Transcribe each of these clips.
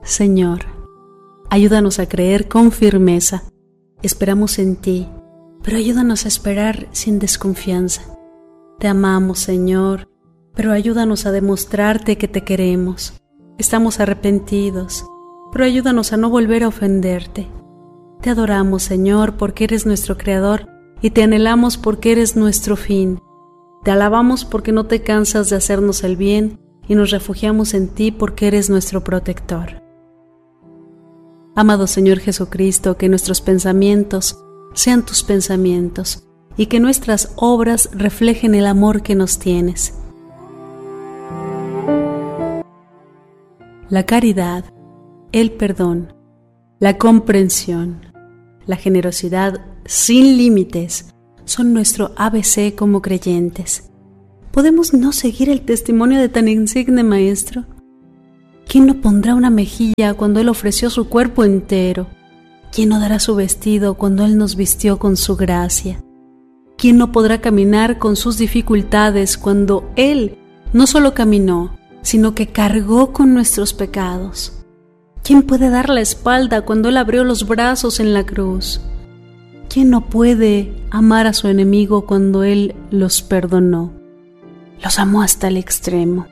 Señor, ayúdanos a creer con firmeza. Esperamos en ti, pero ayúdanos a esperar sin desconfianza. Te amamos, Señor, pero ayúdanos a demostrarte que te queremos. Estamos arrepentidos, pero ayúdanos a no volver a ofenderte. Te adoramos, Señor, porque eres nuestro Creador y te anhelamos porque eres nuestro fin. Te alabamos porque no te cansas de hacernos el bien y nos refugiamos en ti porque eres nuestro protector. Amado Señor Jesucristo, que nuestros pensamientos sean tus pensamientos y que nuestras obras reflejen el amor que nos tienes. La caridad, el perdón, la comprensión, la generosidad sin límites son nuestro ABC como creyentes. ¿Podemos no seguir el testimonio de tan insigne Maestro? ¿Quién no pondrá una mejilla cuando Él ofreció su cuerpo entero? ¿Quién no dará su vestido cuando Él nos vistió con su gracia? ¿Quién no podrá caminar con sus dificultades cuando Él no solo caminó, sino que cargó con nuestros pecados? ¿Quién puede dar la espalda cuando Él abrió los brazos en la cruz? ¿Quién no puede amar a su enemigo cuando Él los perdonó? Los amó hasta el extremo.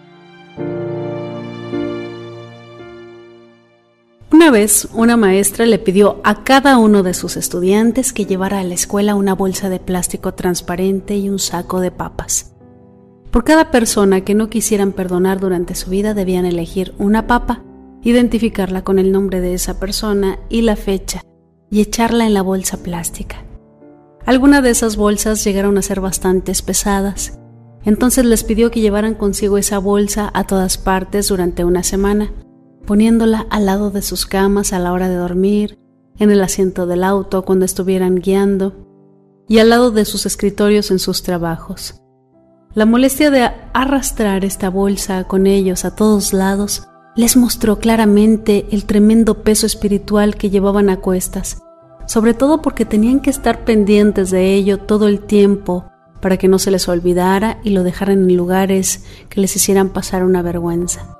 Una vez, una maestra le pidió a cada uno de sus estudiantes que llevara a la escuela una bolsa de plástico transparente y un saco de papas. Por cada persona que no quisieran perdonar durante su vida debían elegir una papa, identificarla con el nombre de esa persona y la fecha, y echarla en la bolsa plástica. Algunas de esas bolsas llegaron a ser bastante pesadas, entonces les pidió que llevaran consigo esa bolsa a todas partes durante una semana, poniéndola al lado de sus camas a la hora de dormir, en el asiento del auto cuando estuvieran guiando y al lado de sus escritorios en sus trabajos. La molestia de arrastrar esta bolsa con ellos a todos lados les mostró claramente el tremendo peso espiritual que llevaban a cuestas, sobre todo porque tenían que estar pendientes de ello todo el tiempo para que no se les olvidara y lo dejaran en lugares que les hicieran pasar una vergüenza.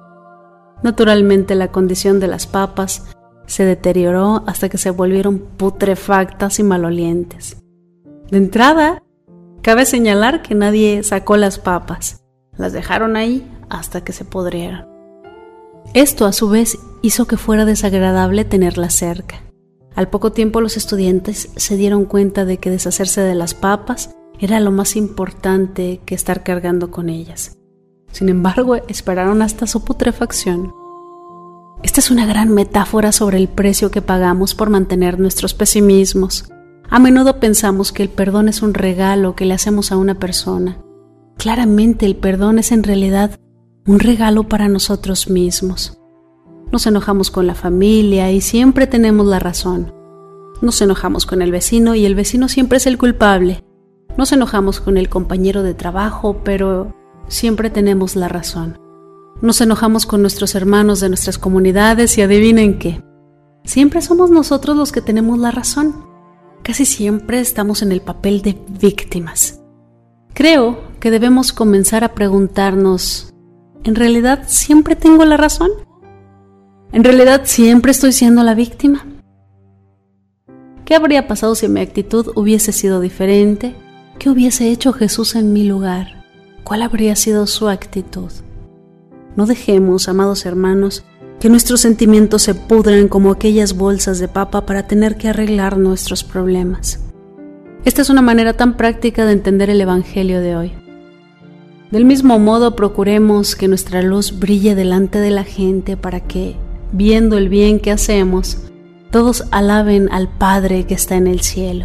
Naturalmente, la condición de las papas se deterioró hasta que se volvieron putrefactas y malolientes. De entrada, cabe señalar que nadie sacó las papas, las dejaron ahí hasta que se podrieron. Esto, a su vez, hizo que fuera desagradable tenerlas cerca. Al poco tiempo, los estudiantes se dieron cuenta de que deshacerse de las papas era lo más importante que estar cargando con ellas. Sin embargo, esperaron hasta su putrefacción. Esta es una gran metáfora sobre el precio que pagamos por mantener nuestros pesimismos. A menudo pensamos que el perdón es un regalo que le hacemos a una persona. Claramente, el perdón es en realidad un regalo para nosotros mismos. Nos enojamos con la familia y siempre tenemos la razón. Nos enojamos con el vecino y el vecino siempre es el culpable. Nos enojamos con el compañero de trabajo, pero siempre tenemos la razón. Nos enojamos con nuestros hermanos de nuestras comunidades y adivinen qué. Siempre somos nosotros los que tenemos la razón. Casi siempre estamos en el papel de víctimas. Creo que debemos comenzar a preguntarnos, ¿en realidad siempre tengo la razón? ¿En realidad siempre estoy siendo la víctima? ¿Qué habría pasado si mi actitud hubiese sido diferente? ¿Qué hubiese hecho Jesús en mi lugar? ¿Cuál habría sido su actitud? No dejemos, amados hermanos, que nuestros sentimientos se pudran como aquellas bolsas de papa para tener que arreglar nuestros problemas. Esta es una manera tan práctica de entender el Evangelio de hoy. Del mismo modo, procuremos que nuestra luz brille delante de la gente para que, viendo el bien que hacemos, todos alaben al Padre que está en el cielo.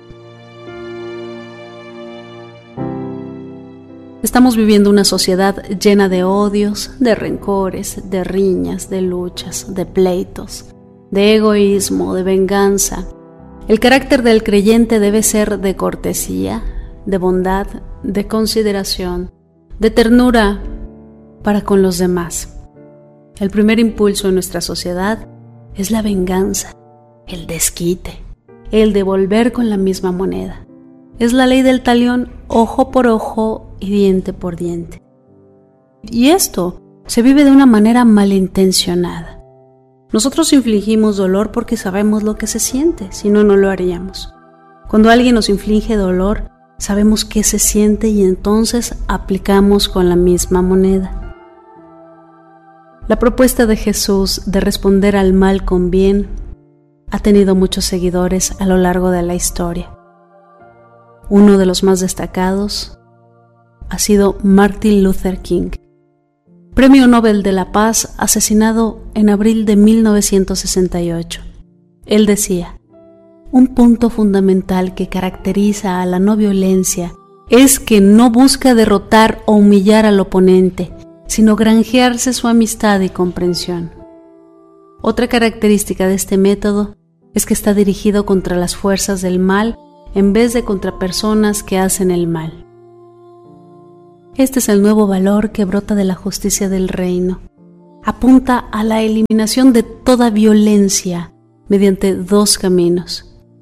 Estamos viviendo una sociedad llena de odios, de rencores, de riñas, de luchas, de pleitos, de egoísmo, de venganza. El carácter del creyente debe ser de cortesía, de bondad, de consideración, de ternura para con los demás. El primer impulso en nuestra sociedad es la venganza, el desquite, el devolver con la misma moneda. Es la ley del talión, ojo por ojo y diente por diente. Y esto se vive de una manera malintencionada. Nosotros infligimos dolor porque sabemos lo que se siente, si no, no lo haríamos. Cuando alguien nos inflige dolor, sabemos qué se siente y entonces aplicamos con la misma moneda. La propuesta de Jesús de responder al mal con bien ha tenido muchos seguidores a lo largo de la historia. Uno de los más destacados ha sido Martin Luther King, Premio Nobel de la Paz, asesinado en abril de 1968. Él decía: un punto fundamental que caracteriza a la no violencia es que no busca derrotar o humillar al oponente, sino granjearse su amistad y comprensión. Otra característica de este método es que está dirigido contra las fuerzas del mal en vez de contra personas que hacen el mal. Este es el nuevo valor que brota de la justicia del reino. Apunta a la eliminación de toda violencia mediante dos caminos: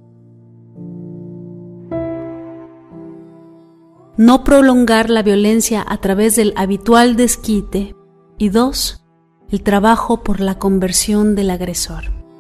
no prolongar la violencia a través del habitual desquite, y 2, el trabajo por la conversión del agresor.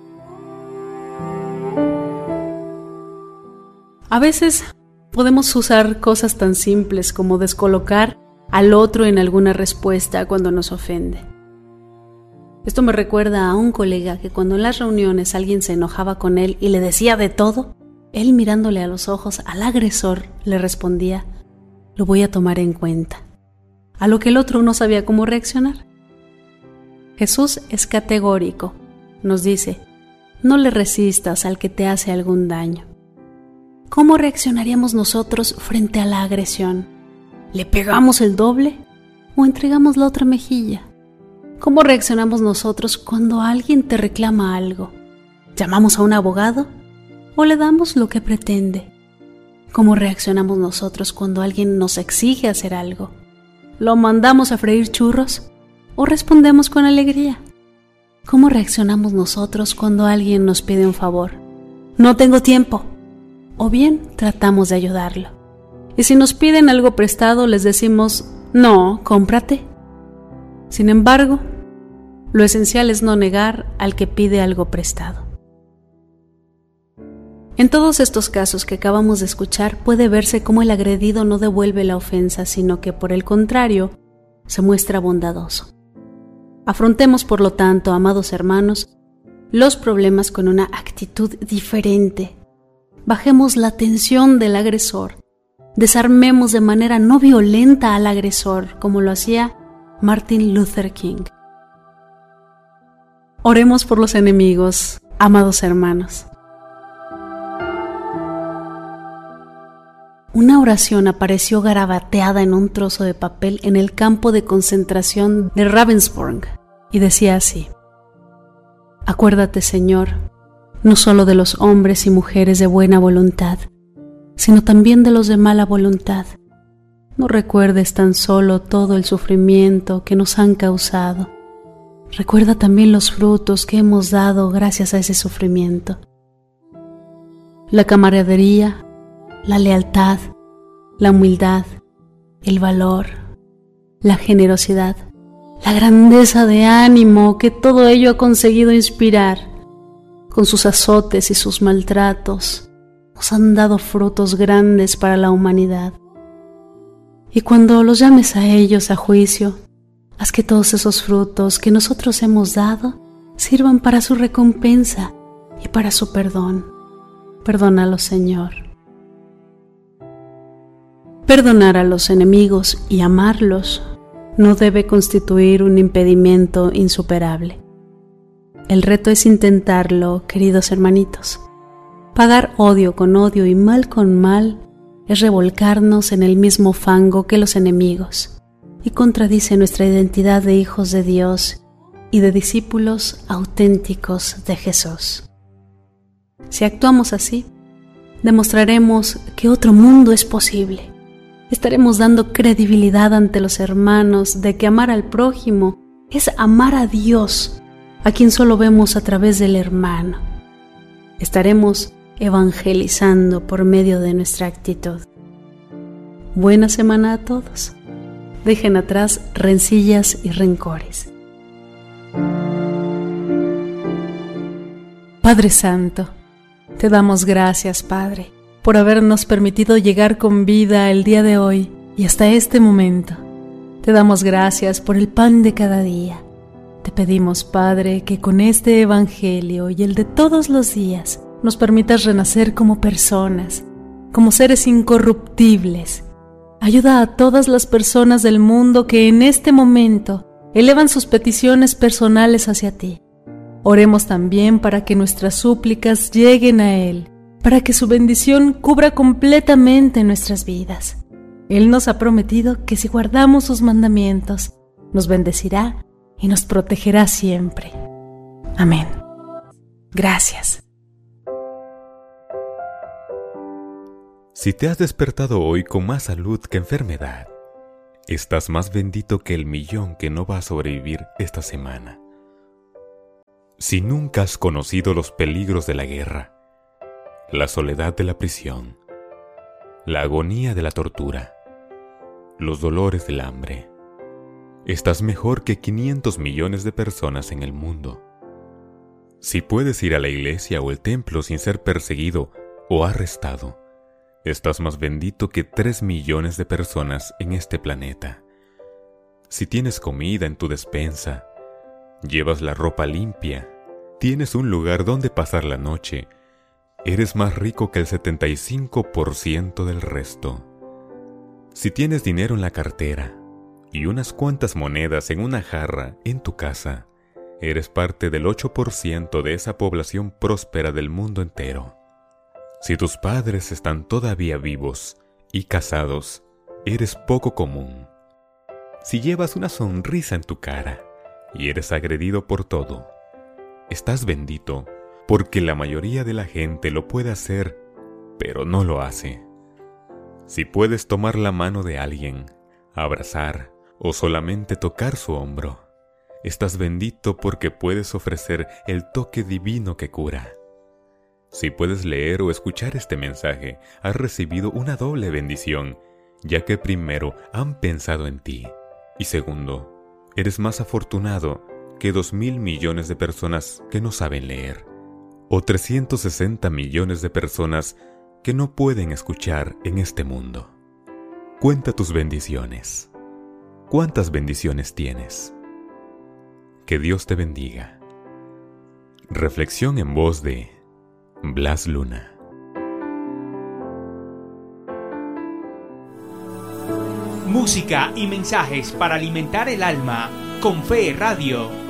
A veces podemos usar cosas tan simples como descolocar al otro en alguna respuesta cuando nos ofende. Esto me recuerda a un colega que cuando en las reuniones alguien se enojaba con él y le decía de todo, él mirándole a los ojos al agresor le respondía: lo voy a tomar en cuenta, a lo que el otro no sabía cómo reaccionar. Jesús es categórico, nos dice: no le resistas al que te hace algún daño. ¿Cómo reaccionaríamos nosotros frente a la agresión? ¿Le pegamos el doble o entregamos la otra mejilla? ¿Cómo reaccionamos nosotros cuando alguien te reclama algo? ¿Llamamos a un abogado o le damos lo que pretende? ¿Cómo reaccionamos nosotros cuando alguien nos exige hacer algo? ¿Lo mandamos a freír churros o respondemos con alegría? ¿Cómo reaccionamos nosotros cuando alguien nos pide un favor? No tengo tiempo. O bien tratamos de ayudarlo. Y si nos piden algo prestado, les decimos: no, cómprate. Sin embargo, lo esencial es no negar al que pide algo prestado. En todos estos casos que acabamos de escuchar, puede verse cómo el agredido no devuelve la ofensa, sino que por el contrario, se muestra bondadoso. Afrontemos, por lo tanto, amados hermanos, los problemas con una actitud diferente. Bajemos la tensión del agresor. Desarmemos de manera no violenta al agresor, como lo hacía Martin Luther King. Oremos por los enemigos, amados hermanos. Una oración apareció garabateada en un trozo de papel en el campo de concentración de Ravensbrück y decía así: acuérdate, Señor, no solo de los hombres y mujeres de buena voluntad, sino también de los de mala voluntad. No recuerdes tan solo todo el sufrimiento que nos han causado. Recuerda también los frutos que hemos dado gracias a ese sufrimiento. La camaradería, la lealtad, la humildad, el valor, la generosidad, la grandeza de ánimo que todo ello ha conseguido inspirar. Con sus azotes y sus maltratos, nos han dado frutos grandes para la humanidad. Y cuando los llames a ellos a juicio, haz que todos esos frutos que nosotros hemos dado sirvan para su recompensa y para su perdón. Perdónalos, Señor. Perdonar a los enemigos y amarlos no debe constituir un impedimento insuperable. El reto es intentarlo, queridos hermanitos. Pagar odio con odio y mal con mal es revolcarnos en el mismo fango que los enemigos y contradice nuestra identidad de hijos de Dios y de discípulos auténticos de Jesús. Si actuamos así, demostraremos que otro mundo es posible. Estaremos dando credibilidad ante los hermanos de que amar al prójimo es amar a Dios, a quien solo vemos a través del hermano. Estaremos evangelizando por medio de nuestra actitud. Buena semana a todos. dejen atrás rencillas y rencores. Padre Santo, te damos gracias, Padre, por habernos permitido llegar con vida el día de hoy y hasta este momento. Te damos gracias por el pan de cada día. Te pedimos, Padre, que con este Evangelio y el de todos los días nos permitas renacer como personas, como seres incorruptibles. Ayuda a todas las personas del mundo que en este momento elevan sus peticiones personales hacia ti. Oremos también para que nuestras súplicas lleguen a Él, para que su bendición cubra completamente nuestras vidas. Él nos ha prometido que si guardamos sus mandamientos, nos bendecirá y nos protegerá siempre. Amén. Gracias. Si te has despertado hoy con más salud que enfermedad, estás más bendito que el 1.000.000 que no va a sobrevivir esta semana. Si nunca has conocido los peligros de la guerra, la soledad de la prisión, la agonía de la tortura, los dolores del hambre, estás mejor que 500 millones de personas en el mundo. Si puedes ir a la iglesia o el templo sin ser perseguido o arrestado, estás más bendito que 3 millones de personas en este planeta. Si tienes comida en tu despensa, llevas la ropa limpia, tienes un lugar donde pasar la noche, eres más rico que el 75% del resto. Si tienes dinero en la cartera y unas cuantas monedas en una jarra en tu casa, eres parte del 8% de esa población próspera del mundo entero. Si tus padres están todavía vivos y casados, eres poco común. Si llevas una sonrisa en tu cara y eres agredido por todo, estás bendito porque la mayoría de la gente lo puede hacer, pero no lo hace. Si puedes tomar la mano de alguien, abrazar o solamente tocar su hombro, estás bendito porque puedes ofrecer el toque divino que cura. Si puedes leer o escuchar este mensaje, has recibido una doble bendición, ya que primero han pensado en ti, y segundo, eres más afortunado que 2.000 millones de personas que no saben leer, o 360 millones de personas que no pueden escuchar en este mundo. Cuenta tus bendiciones. ¿Cuántas bendiciones tienes? Que Dios te bendiga. Reflexión en voz de Blas Luna. Música y mensajes para alimentar el alma con Fe Radio.